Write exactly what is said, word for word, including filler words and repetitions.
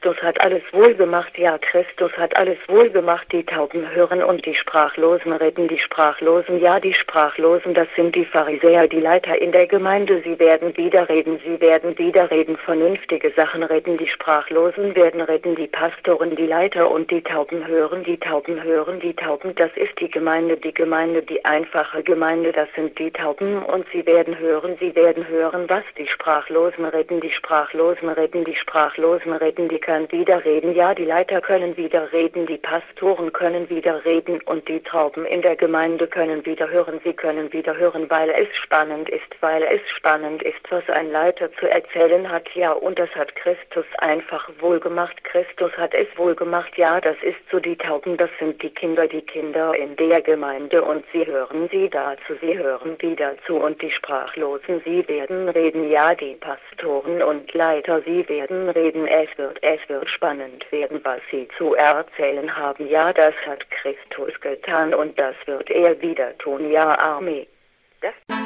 Christus hat alles wohlgemacht, ja, Christus hat alles wohlgemacht. Die Tauben hören und die Sprachlosen reden, die Sprachlosen, ja, die Sprachlosen, das sind die Pharisäer, die Leiter in der Gemeinde. Sie werden wieder reden, sie werden wieder reden, vernünftige Sachen reden. Die Sprachlosen werden reden, die Pastoren, die Leiter und die Tauben hören, die Tauben hören, die Tauben, das ist die Gemeinde, die Gemeinde, die einfache Gemeinde, das sind die Tauben und sie werden hören, sie werden hören, was die Sprachlosen reden, die Sprachlosen reden, die Sprachlosen reden, die können wieder reden, ja, die Leiter können wieder reden, die Pastoren können wieder reden und die Tauben in der Gemeinde können wieder hören, sie können wieder hören, weil es spannend ist, weil es spannend ist, was ein Leiter zu erzählen hat, ja, und das hat Christus einfach wohlgemacht, Christus hat es wohlgemacht, ja, das ist so, die Tauben, das sind die Kinder, die Kinder in der Gemeinde und sie hören sie dazu, sie hören wieder zu und die Sprachlosen, sie werden reden, ja, die Pastoren und Leiter, sie werden reden, es wird, es wird spannend werden, was sie zu erzählen haben, ja, das hat Christus getan und das wird er wieder tun, ja, Amen. Das